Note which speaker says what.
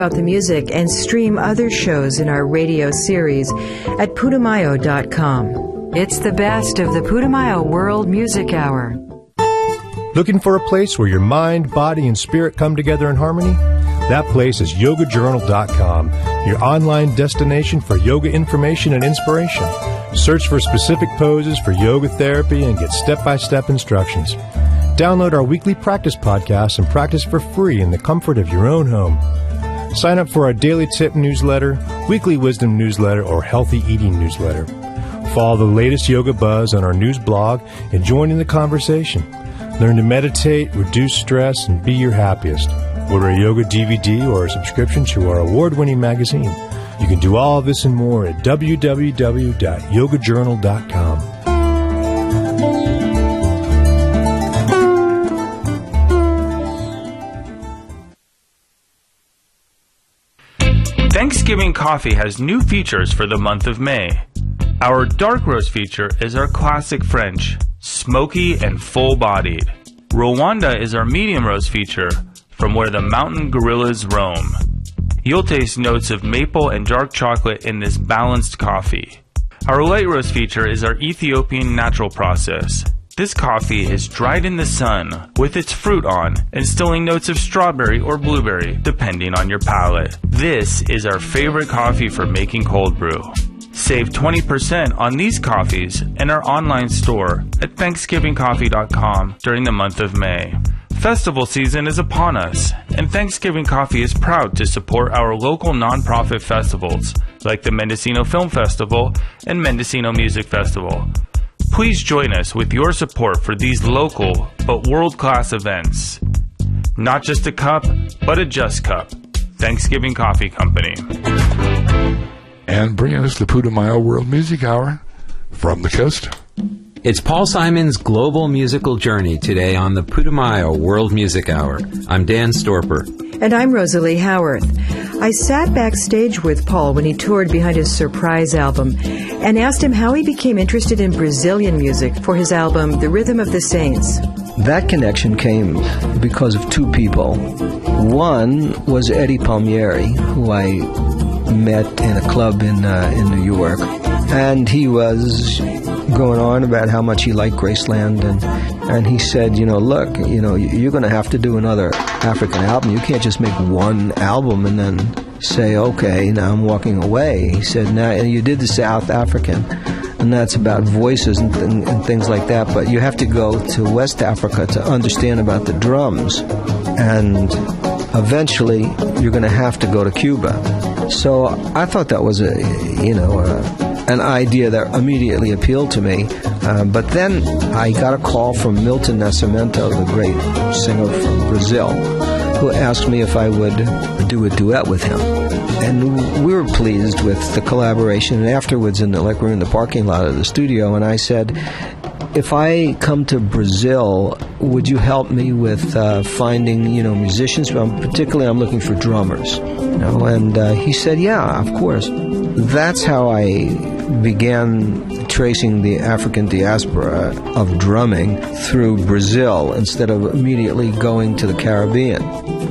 Speaker 1: About the music and stream other shows in our radio series at Putumayo.com. It's the best of the Putumayo World Music Hour.
Speaker 2: Looking for a place where your mind, body, and spirit come together in harmony? That place is YogaJournal.com, your online destination for yoga information and inspiration. Search for specific poses for yoga therapy and get step-by-step instructions. Download our weekly practice podcasts and practice for free in the comfort of your own home. Sign up for our daily tip newsletter, weekly wisdom newsletter, or healthy eating newsletter. Follow the latest yoga buzz on our news blog and join in the conversation. Learn to meditate, reduce stress, and be your happiest. Order a yoga DVD or a subscription to our award-winning magazine. You can do all of this and more at www.yogajournal.com.
Speaker 3: Thanksgiving Coffee has new features for the month of May. Our dark roast feature is our classic French, smoky and full-bodied. Rwanda is our medium roast feature, from where the mountain gorillas roam. You'll taste notes of maple and dark chocolate in this balanced coffee. Our light roast feature is our Ethiopian natural process. This coffee is dried in the sun with its fruit on, instilling notes of strawberry or blueberry, depending on your palate. This is our favorite coffee for making cold brew. Save 20% on these coffees in our online store at ThanksgivingCoffee.com during the month of May. Festival season is upon us, and Thanksgiving Coffee is proud to support our local nonprofit festivals like the Mendocino Film Festival and Mendocino Music Festival. Please join us with your support for these local but world-class events. Not just a cup, but a just cup. Thanksgiving Coffee Company.
Speaker 4: And bringing us the Putumayo World Music Hour from the coast.
Speaker 5: It's Paul Simon's global musical journey today on the Putumayo World Music Hour. I'm Dan Storper.
Speaker 1: And I'm Rosalie Howarth. I sat backstage with Paul when he toured behind his surprise album and asked him how he became interested in Brazilian music for his album, The Rhythm of the Saints.
Speaker 6: That connection came because of two people. One was Eddie Palmieri, who I met in a club in New York. And he was going on about how much he liked Graceland, and he said, look, you're going to have to do another African album. You can't just make one album and then say, okay, now I'm walking away. He said, now you did the South African, and that's about voices and things like that, but you have to go to West Africa to understand about the drums, and eventually you're going to have to go to Cuba. So I thought that was an idea that immediately appealed to me. But then I got a call from Milton Nascimento, the great singer from Brazil, who asked me if I would do a duet with him. And we were pleased with the collaboration. And afterwards, we were in the parking lot of the studio, and I said, if I come to Brazil, would you help me with finding, musicians? Particularly, I'm looking for drummers. And he said, yeah, of course. That's how I began tracing the African diaspora of drumming through Brazil instead of immediately going to the Caribbean.